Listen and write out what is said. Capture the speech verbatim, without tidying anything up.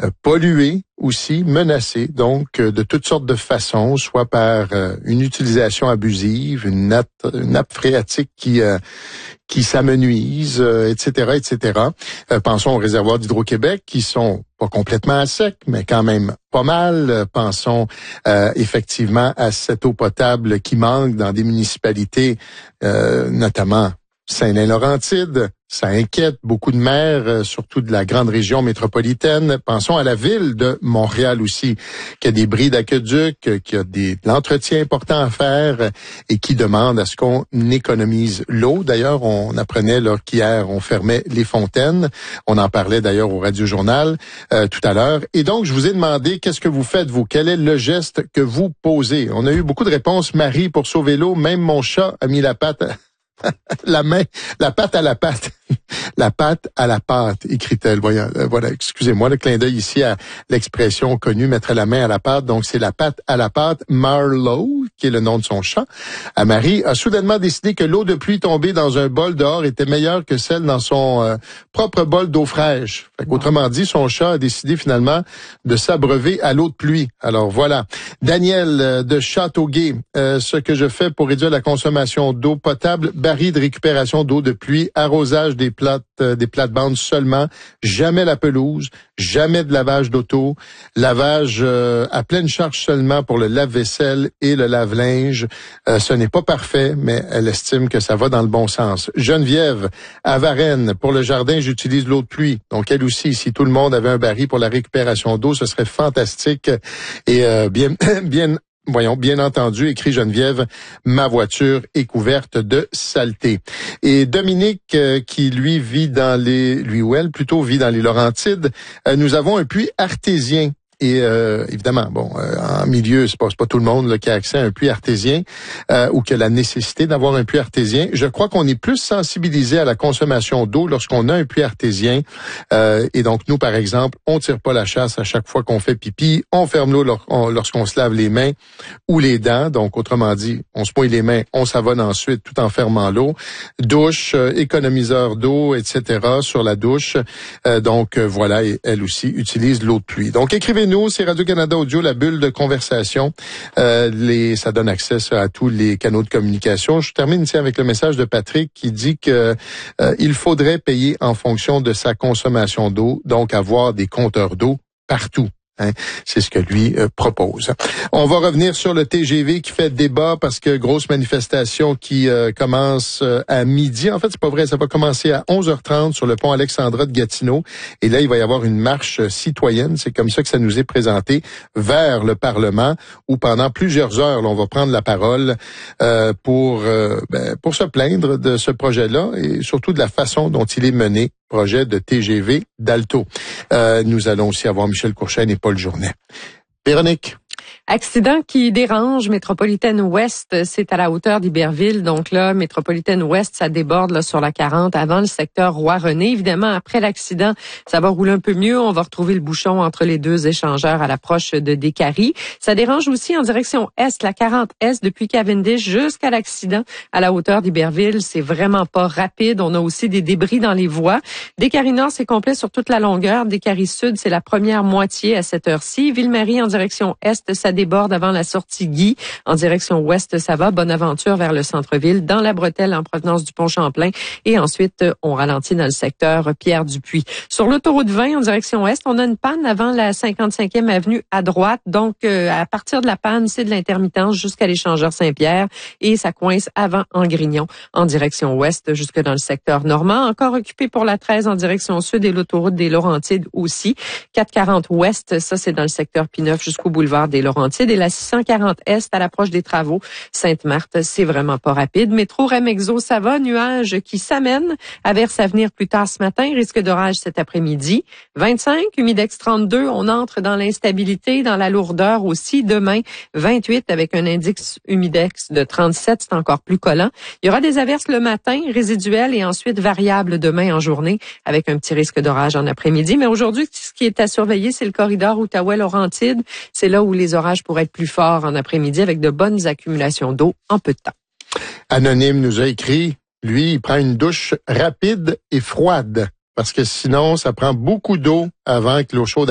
euh, polluée aussi, menacée, donc euh, de toutes sortes de façons, soit par euh, une utilisation abusive, une nappe, une nappe phréatique qui euh, qui s'amenuise, euh, et cetera, et cetera. Euh, pensons aux réservoirs d'Hydro-Québec qui sont pas complètement à sec, mais quand même pas mal. Euh, pensons euh, effectivement à cette eau potable qui manque dans des municipalités, euh, notamment Saint-Laurentide. Ça inquiète beaucoup de maires, euh, surtout de la grande région métropolitaine. Pensons à la ville de Montréal aussi, qui a des bris d'aqueduc, qui a des, de l'entretien important à faire euh, et qui demande à ce qu'on économise l'eau. D'ailleurs, on apprenait là qu'hier, on fermait les fontaines. On en parlait d'ailleurs au Radio-Journal euh, tout à l'heure. Et donc, je vous ai demandé, qu'est-ce que vous faites, vous? Quel est le geste que vous posez? On a eu beaucoup de réponses. Marie, pour sauver l'eau, même mon chat a mis la patte... la main, la patte à la patte. La patte à la pâte, écrit-elle. Voyons, euh, voilà, excusez-moi, le clin d'œil ici à l'expression connue, mettre la main à la pâte. Donc, c'est la patte à la pâte. Marlowe, qui est le nom de son chat, à Marie, a soudainement décidé que l'eau de pluie tombée dans un bol dehors était meilleure que celle dans son euh, propre bol d'eau fraîche. Fait qu'autrement dit, son chat a décidé finalement de s'abreuver à l'eau de pluie. Alors, voilà. Daniel euh, de Châteauguay, euh, ce que je fais pour réduire la consommation d'eau potable, baril de récupération d'eau de pluie, arrosage des plates, euh, des plates-bandes seulement, jamais la pelouse, jamais de lavage d'auto, lavage euh, à pleine charge seulement pour le lave-vaisselle et le lave-linge. Euh, ce n'est pas parfait, mais elle estime que ça va dans le bon sens. Geneviève, à Varennes, pour le jardin, j'utilise l'eau de pluie. Donc, elle aussi, si tout le monde avait un baril pour la récupération d'eau, ce serait fantastique et euh, bien, bien Voyons, bien entendu, écrit Geneviève, ma voiture est couverte de saleté. Et Dominique, euh, qui lui vit dans les, lui ou elle plutôt vit dans les Laurentides, euh, nous avons un puits artésien. Et euh, évidemment, bon, euh, en milieu, c'est pas, c'est pas tout le monde là, qui a accès à un puits artésien euh, ou qui a la nécessité d'avoir un puits artésien. Je crois qu'on est plus sensibilisé à la consommation d'eau lorsqu'on a un puits artésien. Euh, et donc, nous, par exemple, on tire pas la chasse à chaque fois qu'on fait pipi. On ferme l'eau lorsqu'on se lave les mains ou les dents. Donc, autrement dit, on se mouille les mains, on savonne ensuite tout en fermant l'eau. Douche, euh, économiseur d'eau, et cetera sur la douche. Euh, donc, euh, voilà, et elle aussi utilise l'eau de pluie. Donc, écrivez-nous. Nous, c'est Radio-Canada Audio, la bulle de conversation. Euh, les, ça donne accès à tous les canaux de communication. Je termine ici avec le message de Patrick qui dit que euh, il faudrait payer en fonction de sa consommation d'eau, donc avoir des compteurs d'eau partout. Hein, c'est ce que lui euh, propose. On va revenir sur le T G V qui fait débat parce que grosse manifestation qui euh, commence euh, à midi. En fait, c'est pas vrai, ça va commencer à onze heures trente sur le pont Alexandra de Gatineau. Et là, il va y avoir une marche euh, citoyenne. C'est comme ça que ça nous est présenté vers le Parlement où pendant plusieurs heures, là, on va prendre la parole euh, pour euh, ben, pour se plaindre de ce projet-là et surtout de la façon dont il est mené. Projet de T G V d'Alto. Euh, nous allons aussi avoir Michel Courchaine et Paul Journet. Véronique. Accident qui dérange Métropolitaine Ouest, c'est à la hauteur d'Iberville. Donc là, Métropolitaine Ouest, ça déborde là sur la quarante avant le secteur Roi-René. Évidemment, après l'accident, ça va rouler un peu mieux. On va retrouver le bouchon entre les deux échangeurs à l'approche de Décarie. Ça dérange aussi en direction Est, la quarante Est, depuis Cavendish jusqu'à l'accident à la hauteur d'Iberville. C'est vraiment pas rapide. On a aussi des débris dans les voies. Décarie Nord, c'est complet sur toute la longueur. Décarie Sud, c'est la première moitié à cette heure-ci. Ville-Marie en direction Est, ça déborde avant la sortie Guy. En direction ouest, ça va. Bonaventure vers le centre-ville, dans la bretelle en provenance du pont Champlain. Et ensuite, on ralentit dans le secteur Pierre-Dupuis. Sur l'autoroute vingt, en direction est, on a une panne avant la cinquante-cinquième avenue à droite. Donc, euh, à partir de la panne, c'est de l'intermittence jusqu'à l'échangeur Saint-Pierre. Et ça coince avant en Grignon, en direction ouest, jusque dans le secteur normand. Encore occupé pour la treize en direction sud et l'autoroute des Laurentides aussi. quatre cent quarante ouest, ça c'est dans le secteur Pineuf jusqu'au boulevard des Laurentides. Et la six cent quarante Est à l'approche des travaux Sainte-Marthe, c'est vraiment pas rapide. Métro Remexo, ça va, nuages qui s'amènent, averse à venir plus tard ce matin, risque d'orage cet après-midi. vingt-cinq, Humidex trente-deux, on entre dans l'instabilité, dans la lourdeur aussi. Demain, vingt-huit avec un indice Humidex de trente-sept, c'est encore plus collant. Il y aura des averses le matin, résiduelles et ensuite variables demain en journée avec un petit risque d'orage en après-midi. Mais aujourd'hui, ce qui est à surveiller, c'est le corridor Outaouais-Laurentide. C'est là où les orages pourraient être plus forts en après-midi avec de bonnes accumulations d'eau en peu de temps. Anonyme nous a écrit, lui, il prend une douche rapide et froide parce que sinon, ça prend beaucoup d'eau avant que l'eau chaude